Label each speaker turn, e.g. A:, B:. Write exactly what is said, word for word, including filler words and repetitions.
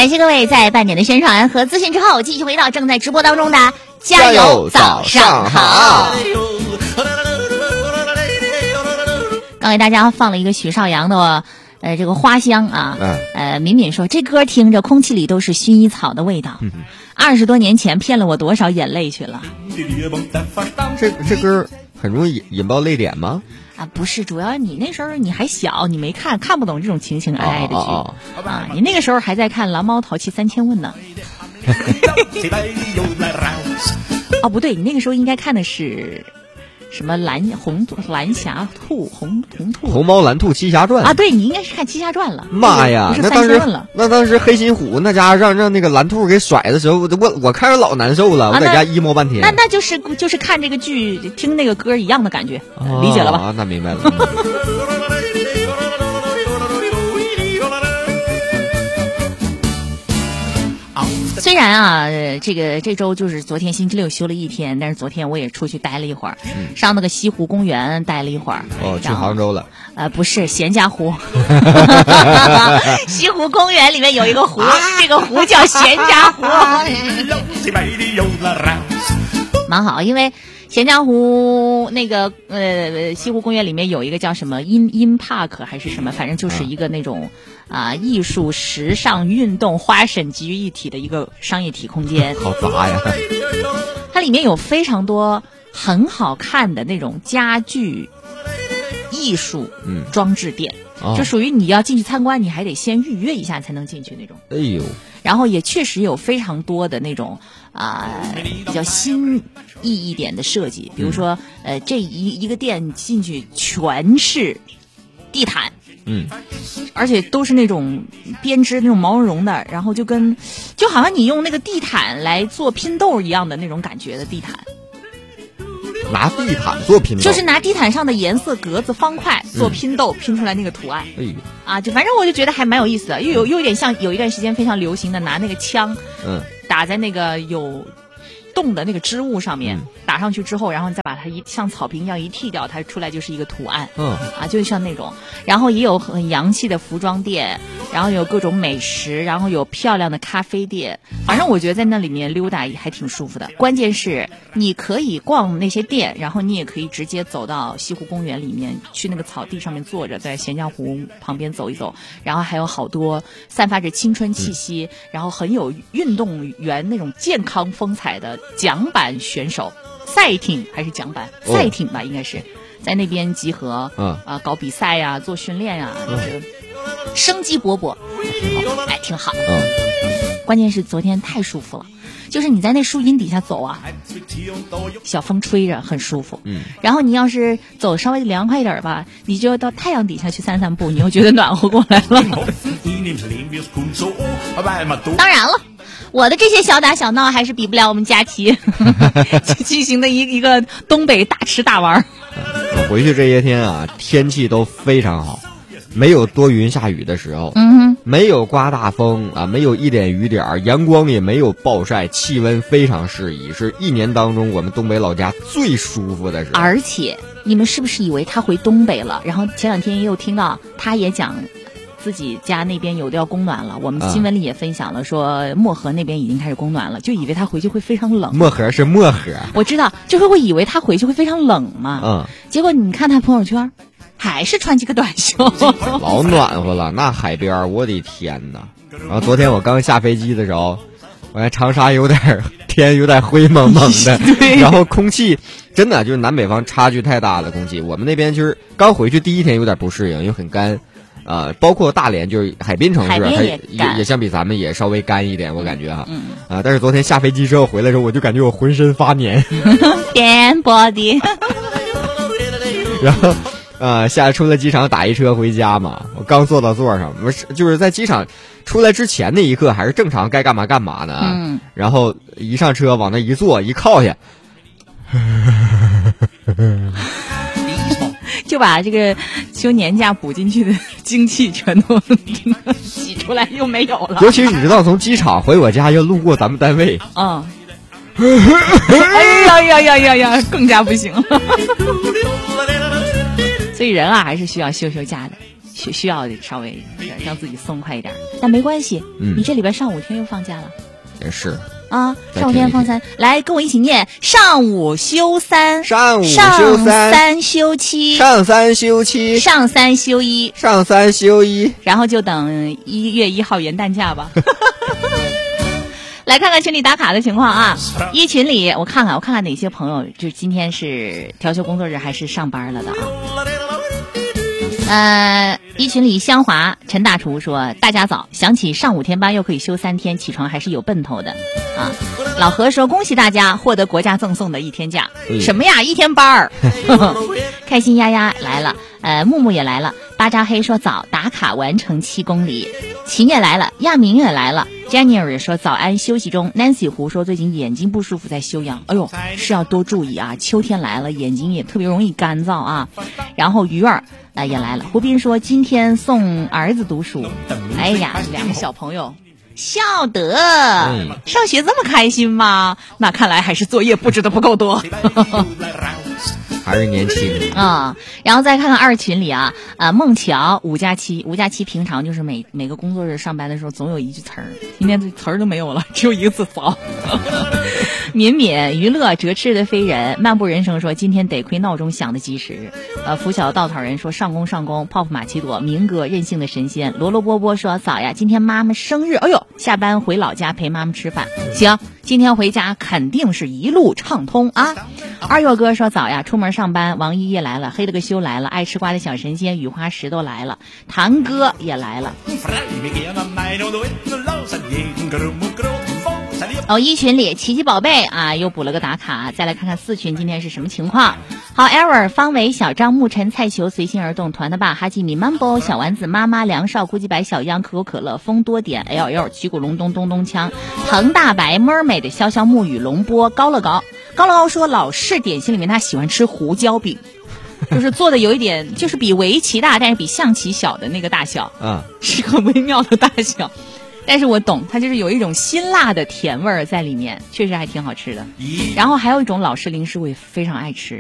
A: 感谢各位在半点的宣传和资讯之后，继续回到正在直播当中的加油早上好。刚给大家放了一个许绍洋的呃这个花香啊，嗯、呃敏敏说这歌听着空气里都是薰衣草的味道，二十多年前骗了我多少眼泪去了。
B: 这这歌很容易引爆泪点吗？
A: 啊，不是，主要你那时候你还小，你没看看不懂这种情情爱爱的剧、哦哦、啊，你那个时候还在看《蓝猫淘气三千问》呢。哦，不对，你那个时候应该看的是什么蓝红蓝霞兔红红兔
B: 红猫蓝兔七侠传
A: 啊？对，你应该是看七侠传了。
B: 妈呀，
A: 不是
B: 那当时
A: 了
B: 那当时黑心虎那家让让那个蓝兔给甩的时候，我我我看着老难受了，我在家 emo 半天。
A: 那那就是就是看这个剧听那个歌一样的感觉，哦、理解了吧？
B: 啊，那明白了。
A: 虽然啊，这个这周就是昨天星期六休了一天，但是昨天我也出去待了一会儿，嗯、上那个西湖公园待了一会儿。
B: 哦，去杭州了？
A: 呃，不是，咸家湖。西湖公园里面有一个湖，啊、这个湖叫咸家湖，蛮好，因为咸家湖那个呃西湖公园里面有一个叫什么音音 park 还是什么，反正就是一个那种。啊，艺术、时尚、运动、花神集于一体的一个商业体空间，
B: 好杂呀！
A: 它里面有非常多很好看的那种家具、艺术、嗯，装置店，哦、就属于你要进去参观，你还得先预约一下才能进去那种。
B: 哎呦！
A: 然后也确实有非常多的那种啊、呃、比较新意一点的设计，比如说、嗯、呃这一一个店进去全是地毯。
B: 嗯，
A: 而且都是那种编织那种毛茸茸的，然后就跟就好像你用那个地毯来做拼豆一样的那种感觉的地毯。
B: 拿地毯做拼豆，
A: 就是拿地毯上的颜色格子方块做拼豆，嗯、拼出来那个图案。
B: 哎呦
A: 啊，就反正我就觉得还蛮有意思的，又有又有点像有一段时间非常流行的拿那个枪，嗯，打在那个有动的那个织物上面，嗯、打上去之后，然后你再把它一像草坪一样一剃掉，它出来就是一个图案。嗯啊，就像那种，然后也有很洋气的服装店，然后有各种美食，然后有漂亮的咖啡店。反正我觉得在那里面溜达也还挺舒服的。关键是你可以逛那些店，然后你也可以直接走到西湖公园里面去那个草地上面坐着，在咸江湖旁边走一走，然后还有好多散发着青春气息，嗯、然后很有运动员那种健康风采的桨板选手，赛艇还是桨板？哦、赛艇吧，应该是在那边集合，嗯啊、呃，搞比赛呀、啊，做训练呀、啊，就是生机勃勃，哎，挺好。嗯，关键是昨天太舒服了，就是你在那树荫底下走啊，小风吹着很舒服。嗯，然后你要是走稍微凉快一点吧，你就到太阳底下去散散步，你又觉得暖和过来了。当然了。我的这些小打小闹还是比不了我们佳琪进行的一一个东北大吃大玩。
B: 我回去这些天啊，天气都非常好，没有多云下雨的时候，
A: 嗯哼，
B: 没有刮大风啊，没有一点雨点，阳光也没有暴晒，气温非常适宜，是一年当中我们东北老家最舒服的时候。
A: 而且你们是不是以为他回东北了？然后前两天也有听到他也讲。自己家那边有的要供暖了，我们新闻里也分享了，说漠河那边已经开始供暖了，就以为他回去会非常冷。
B: 漠河是漠河，
A: 我知道，就是会以为他回去会非常冷嘛。嗯，结果你看他朋友圈，还是穿几个短袖，
B: 老暖和了。那海边，我的天哪！然后昨天我刚下飞机的时候，我看长沙有点天有点灰蒙蒙的，然后空气真的就是南北方差距太大了。空气我们那边就是刚回去第一天有点不适应，因为很干。呃，包括大连就是海滨城市，它也也相比咱们也稍微干一点，我感觉哈。嗯。啊、呃，但是昨天下飞机之后回来的时候，我就感觉我浑身发黏。
A: 颠 body。
B: 然后，呃，下出了机场打一车回家嘛，我刚坐到座上，不是就是在机场出来之前那一刻还是正常该干嘛干嘛呢。嗯。然后一上车往那一坐一靠下。
A: 就把这个休年假补进去的精气全都挤出来，又没有了。
B: 尤其是你知道，从机场回我家要路过咱们单位，
A: 嗯，哎呀呀呀呀呀，更加不行了。所以人啊，还是需要休休假的。 需需要稍微让自己松快一点，但没关系，
B: 嗯，
A: 你这里边上五天又放假了，
B: 也是
A: 啊，上五天放三，来跟我一起念：上五休三，
B: 上五休
A: 三，上
B: 三，
A: 三休七，
B: 上三休七，
A: 上三休一，
B: 上三休一，
A: 然后就等一月一号元旦假吧。来看看群里打卡的情况啊！一群里我看看，我看看哪些朋友就今天是调休工作日还是上班了的啊？呃，一群里香华陈大厨说：“大家早，想起上五天班又可以休三天，起床还是有奔头的啊。”老何说：“恭喜大家获得国家赠送的一天假，
B: 嗯、
A: 什么呀？一天班儿，开心丫丫来了，呃，木木也来了。巴扎黑说早打卡完成七公里，秦也来了，亚明也来了。January 说早安休息中 ，Nancy 胡说最近眼睛不舒服在休养，哎呦是要多注意啊，秋天来了眼睛也特别容易干燥啊。然后鱼儿呃也来了，胡斌说今天送儿子读书，哎呀两个小朋友笑得、嗯、上学这么开心吗？那看来还是作业布置的不够多。
B: 还是年轻
A: 啊、嗯，然后再看看二群里啊，呃，孟乔五加七，五加七平常就是每每个工作日上班的时候总有一句词儿，今天这词儿都没有了，只有一个字早。敏敏娱乐折翅的飞人，漫步人生说今天得亏闹钟响的及时。呃，拂晓稻草人说上工上工，泡芙玛奇朵，明哥任性的神仙，罗罗波波说早呀，今天妈妈生日，哎呦，下班回老家陪妈妈吃饭，行，今天回家肯定是一路畅通啊。二月哥说早呀，出门上班，王一也来了，黑了个修来了，爱吃瓜的小神仙雨花石头来了，堂哥也来了。哦，一群里奇奇宝贝啊又补了个打卡，再来看看四群今天是什么情况。好 ，Ever 方伟小张沐晨菜球随心而动团的爸哈基米 Mambo 小丸子妈妈梁少估计白小央可口可乐风多点 L L 曲骨隆咚咚咚锵藤大白 Mermaid 潇潇沐雨龙波高乐高高乐高说老式点心里面他喜欢吃胡椒饼。就是做的有一点，就是比围棋大，但是比象棋小的那个大小，
B: 嗯，
A: 是个微妙的大小。但是我懂，它就是有一种辛辣的甜味儿在里面，确实还挺好吃的。然后还有一种老式零食我也非常爱吃，